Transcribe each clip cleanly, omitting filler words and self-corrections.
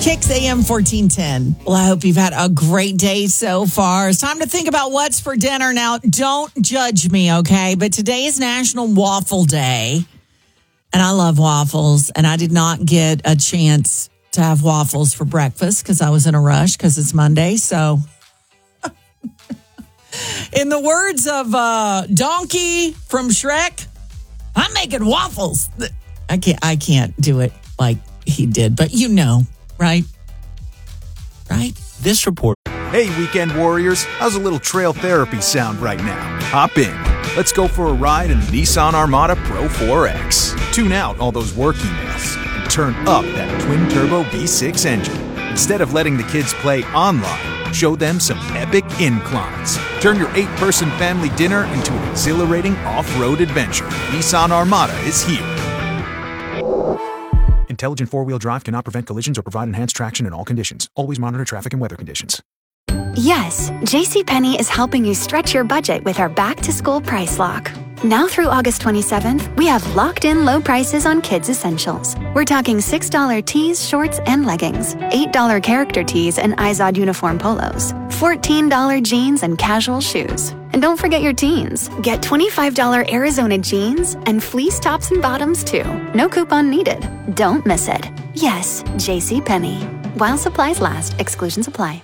Kicks AM 1410. Well, I hope you've had a great day so far. It's time to think about what's for dinner. Now, don't judge me, okay? But today is National Waffle Day. And I love waffles. And I did not get a chance to have waffles for breakfast because I was in a rush because it's Monday. So, in the words of Donkey from Shrek, I'm making waffles. I can't do it like he did, but you know. Right? This report. Hey, weekend warriors. How's a little trail therapy sound right now? Hop in. Let's go for a ride in the Nissan Armada Pro 4X. Tune out all those work emails and turn up that twin-turbo V6 engine. Instead of letting the kids play online, show them some epic inclines. Turn your 8-person family dinner into an exhilarating off-road adventure. Nissan Armada is here. Intelligent four-wheel drive cannot prevent collisions or provide enhanced traction in all conditions. Always monitor traffic and weather conditions. Yes, JCPenney is helping you stretch your budget with our back-to-school price lock. Now through August 27th, we have locked-in low prices on kids' essentials. We're talking $6 tees, shorts, and leggings, $8 character tees and Izod uniform polos, $14 jeans and casual shoes. And don't forget your teens. Get $25 Arizona jeans and fleece tops and bottoms, too. No coupon needed. Don't miss it. Yes, JCPenney. While supplies last, exclusions apply.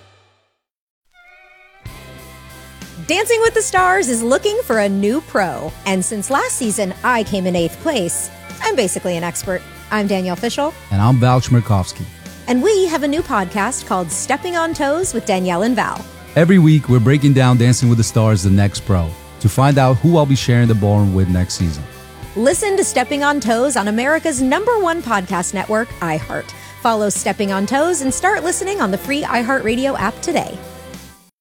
Dancing with the Stars is looking for a new pro. And since last season, I came in 8th place. I'm basically an expert. I'm Danielle Fishel. And I'm Val Chmerkovsky. And we have a new podcast called Stepping on Toes with Danielle and Val. Every week, we're breaking down Dancing with the Stars, the next pro, to find out who I'll be sharing the ballroom with next season. Listen to Stepping on Toes on America's #1 podcast network, iHeart. Follow Stepping on Toes and start listening on the free iHeartRadio app today.